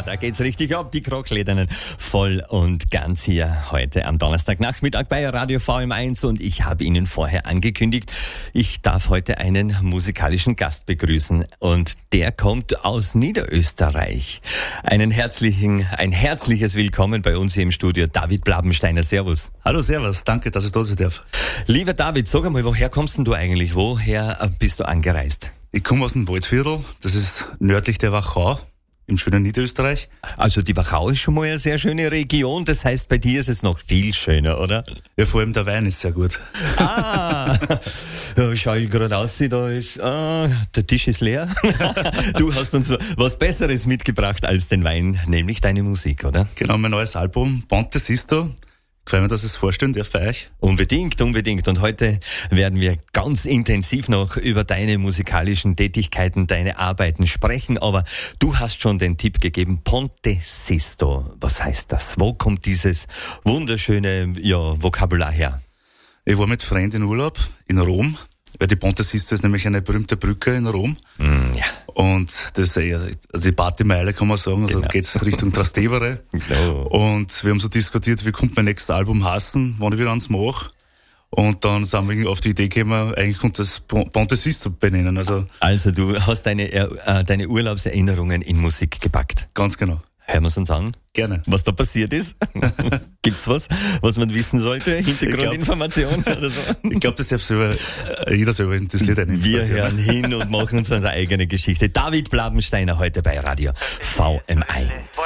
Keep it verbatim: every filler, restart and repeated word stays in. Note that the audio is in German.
da geht's richtig ab, die Krochledernen voll und ganz hier heute am Donnerstagnachmittag bei Radio V M eins und ich habe Ihnen vorher angekündigt, ich darf heute einen musikalischen Gast begrüßen und der kommt aus Niederösterreich. Einen herzlichen, ein herzliches Willkommen bei uns hier im Studio, David Blabensteiner, servus. Hallo, servus, danke, dass ich da sein darf. Lieber David, sag einmal, woher kommst denn du eigentlich, woher bist du angereist? Ich komme aus dem Waldviertel, das ist nördlich der Wachau, im schönen Niederösterreich. Also die Wachau ist schon mal eine sehr schöne Region, das heißt, bei dir ist es noch viel schöner, oder? Ja, vor allem der Wein ist sehr gut. Ah, ja, schau ich gerade aus, da ist, ah, der Tisch ist leer. Du hast uns was Besseres mitgebracht als den Wein, nämlich deine Musik, oder? Genau, mein neues Album, Ponte Sisto. Gefällt mir, dass ich es vorstellen darf bei euch. Unbedingt, unbedingt. Und heute werden wir ganz intensiv noch über deine musikalischen Tätigkeiten, deine Arbeiten sprechen. Aber du hast schon den Tipp gegeben, Ponte Sisto. Was heißt das? Wo kommt dieses wunderschöne ja, Vokabular her? Ich war mit Freunden in Urlaub in Rom, weil die Ponte Sisto ist nämlich eine berühmte Brücke in Rom. Mm, ja. Und das ist eher, also die Partymeile kann man sagen, also genau. Da geht's Richtung Trastevere. Genau. Und wir haben so diskutiert, wie kommt mein nächstes Album heißen, wann ich wieder eins mache. Und dann sind wir auf die Idee gekommen, eigentlich kommt das Ponte Sisto benennen. Also, also du hast deine, äh, deine Urlaubserinnerungen in Musik gepackt. Ganz genau. Hören wir es uns an? Gerne. Was da passiert ist? Gibt's was, was man wissen sollte? Hintergrundinformation oder so? Ich glaube, das darf selber, äh, jeder selber in das Lied ein. Wir hören hin und machen uns unsere eigene Geschichte. David Blabensteiner heute bei Radio V M eins.